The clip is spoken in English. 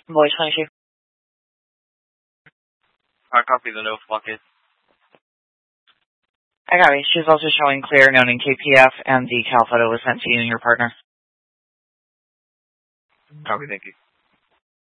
Voice 22. I copy the no bucket. I got it. She's also showing clear, noting KPF, and the CAL photo was sent to you and your partner. Copy, thank you.